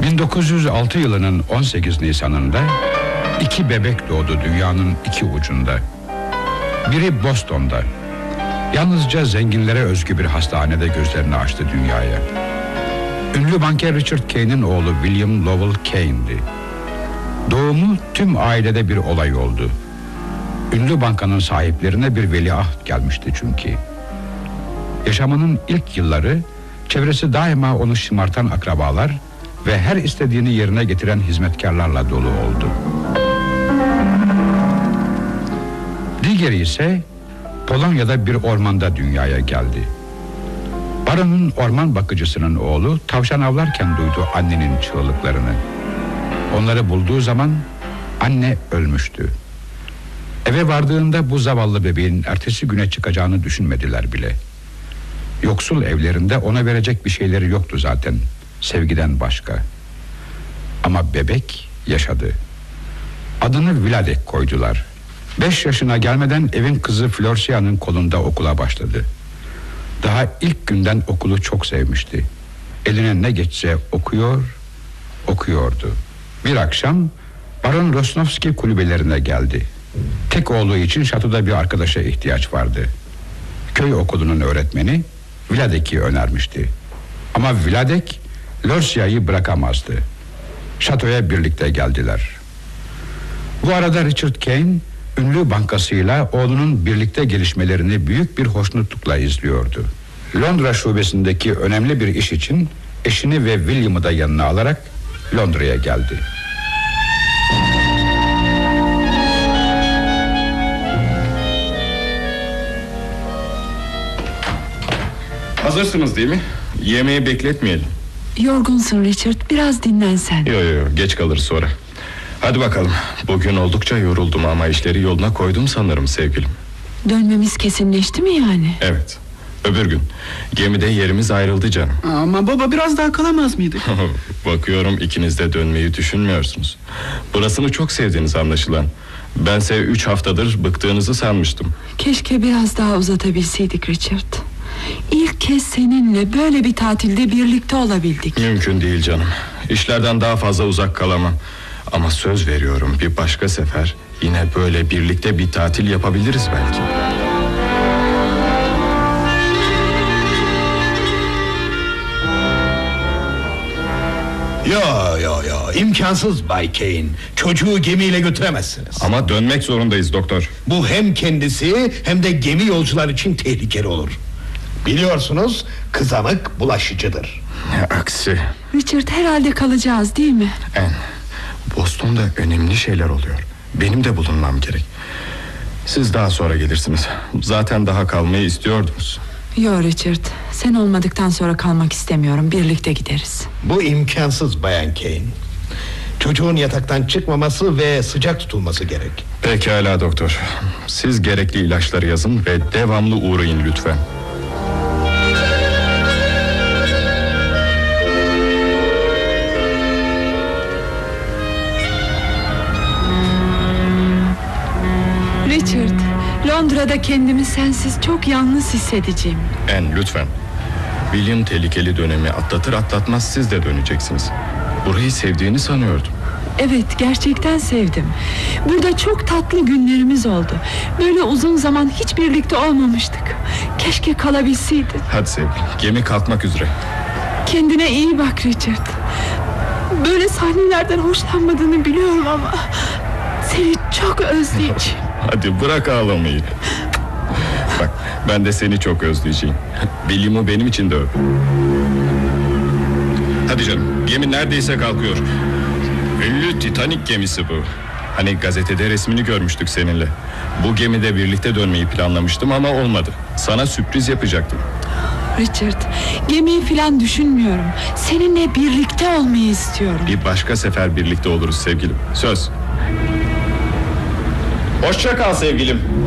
1906 yılının 18 Nisan'ında 2 bebek doğdu dünyanın 2 ucunda. Biri Boston'da. Yalnızca zenginlere özgü bir hastanede gözlerini açtı dünyaya. Ünlü banker Richard Kane'in oğlu William Lovell Kane'di. Doğumu tüm ailede bir olay oldu. Ünlü bankanın sahiplerine bir veliaht gelmişti çünkü. Yaşamının ilk yılları çevresi daima onu şımartan akrabalar ve her istediğini yerine getiren hizmetkarlarla dolu oldu. Diğeri ise Polonya'da bir ormanda dünyaya geldi. Baron'un orman bakıcısının oğlu tavşan avlarken duydu annenin çığlıklarını. Onları bulduğu zaman anne ölmüştü. Eve vardığında bu zavallı bebeğin ertesi güne çıkacağını düşünmediler bile. Yoksul evlerinde ona verecek bir şeyleri yoktu zaten, sevgiden başka. Ama bebek yaşadı. Adını Vladek koydular. 5 yaşına gelmeden evin kızı Florsia'nın kolunda okula başladı. Daha ilk günden okulu çok sevmişti. Eline ne geçse okuyordu. Bir akşam Baron Rosnovski kulübelerine geldi. Tek oğlu için şatoda bir arkadaşa ihtiyaç vardı. Köy okulunun öğretmeni Vladek'i önermişti. Ama Vladek Lorsia'yı bırakamazdı. Şatoya birlikte geldiler. Bu arada Richard Kane ünlü bankasıyla oğlunun birlikte gelişmelerini büyük bir hoşnutlukla izliyordu. Londra şubesindeki önemli bir iş için eşini ve William'ı da yanına alarak Londra'ya geldi. Hazırsınız değil mi? Yemeği bekletmeyelim. Yorgunsun Richard, biraz dinlensen. Yo, geç kalırız sonra. Hadi bakalım. Bugün oldukça yoruldum ama işleri yoluna koydum sanırım sevgilim. Dönmemiz kesinleşti mi yani? Evet. Öbür gün. Gemide yerimiz ayrıldı canım. Ama baba biraz daha kalamaz mıydık? Bakıyorum ikiniz de dönmeyi düşünmüyorsunuz. Burasını çok sevdiğiniz anlaşılan. Bense 3 haftadır bıktığınızı sanmıştım. Keşke biraz daha uzatabilseydik Richard. İlk kez seninle böyle bir tatilde birlikte olabildik. Mümkün değil canım. İşlerden daha fazla uzak kalamam. Ama söz veriyorum bir başka sefer yine böyle birlikte bir tatil yapabiliriz belki. Yo, imkansız Bay Kane. Çocuğu gemiyle götüremezsiniz. Ama dönmek zorundayız doktor. Bu hem kendisi hem de gemi yolcular için tehlikeli olur. Biliyorsunuz kızamık bulaşıcıdır. Aksi. Richard, herhalde kalacağız değil mi? Boston'da önemli şeyler oluyor. Benim de bulunmam gerek. Siz daha sonra gelirsiniz. Zaten daha kalmayı istiyordunuz. Yo Richard, sen olmadıktan sonra kalmak istemiyorum. Birlikte gideriz. Bu imkansız Bayan Kane. Çocuğun yataktan çıkmaması ve sıcak tutulması gerek. Pekala doktor. Siz gerekli ilaçları yazın ve devamlı uğrayın lütfen. Richard, Londra'da kendimi sensiz çok yalnız hissedeceğim. Lütfen. William tehlikeli dönemi atlatır atlatmaz siz de döneceksiniz. Burayı sevdiğini sanıyordum. Evet, gerçekten sevdim. Burada çok tatlı günlerimiz oldu. Böyle uzun zaman hiç birlikte olmamıştık. Keşke kalabilseydik. Hadi sevgilim, gemi kalkmak üzere. Kendine iyi bak Richard. Böyle sahnelerden hoşlanmadığını biliyorum ama seni çok özleyeceğim. Hadi bırak ağlamayı. Bak, ben de seni çok özleyeceğim. William'ı benim için de öp. Hadi canım, gemi neredeyse kalkıyor. Ünlü Titanic gemisi bu. Hani gazetede resmini görmüştük seninle. Bu gemide birlikte dönmeyi planlamıştım ama olmadı. Sana sürpriz yapacaktım. Richard, gemiyi falan düşünmüyorum. Seninle birlikte olmayı istiyorum. Bir başka sefer birlikte oluruz sevgilim. Söz. Hoşça kal sevgilim.